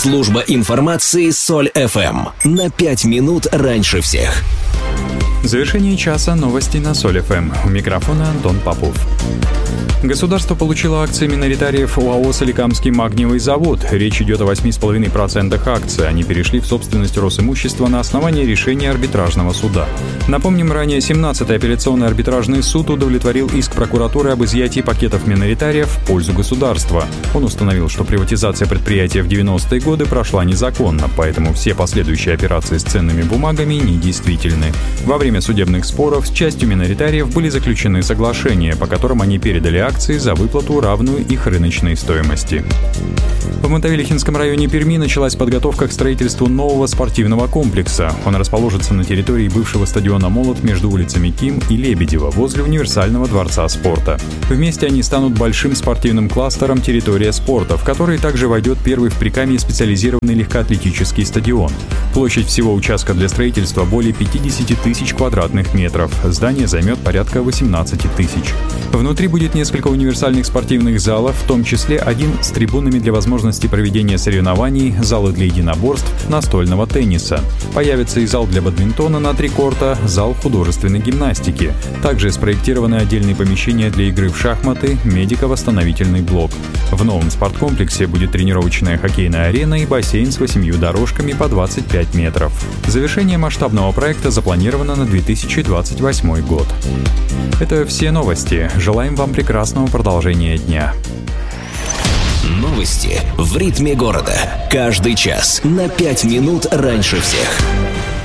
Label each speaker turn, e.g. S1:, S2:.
S1: Служба информации Соль ФМ. На 5 минут раньше всех.
S2: В завершении часа новости на Соль ФМ. У микрофона Антон Попов. Государство получило акции миноритариев у АО «Соликамский магниевый завод». Речь идет о 8,5% акций. Они перешли в собственность Росимущества на основании решения арбитражного суда. Напомним, ранее 17-й апелляционный арбитражный суд удовлетворил иск прокуратуры об изъятии пакетов миноритариев в пользу государства. Он установил, что приватизация предприятия в 90-е годы прошла незаконно, поэтому все последующие операции с ценными бумагами недействительны. Во время судебных споров с частью миноритариев были заключены соглашения, по которым они передали акции за выплату, равную их рыночной стоимости. В Мотовилихинском районе Перми началась подготовка к строительству нового спортивного комплекса. Он расположится на территории бывшего стадиона «Молот» между улицами Ким и Лебедева, возле универсального дворца спорта. Вместе они станут большим спортивным кластером «Территория спорта», в который также войдет первый в Прикамье специализированный легкоатлетический стадион. Площадь всего участка для строительства более 50 тысяч квадратных метров. Здание займет порядка 18 тысяч. Внутри будет несколько универсальных спортивных залов, в том числе один с трибунами для возможности проведения соревнований, залы для единоборств, настольного тенниса. Появится и зал для бадминтона на 3 корта, зал художественной гимнастики. Также спроектированы отдельные помещения для игры в шахматы, медико-восстановительный блок. В новом спорткомплексе будет тренировочная хоккейная арена и бассейн с 8 дорожками по 25 метров. Завершение масштабного проекта запланировано на 2028 год. Это все новости. Желаем вам прекрасного продолжения дня.
S1: Новости в ритме города. Каждый час на 5 минут раньше всех.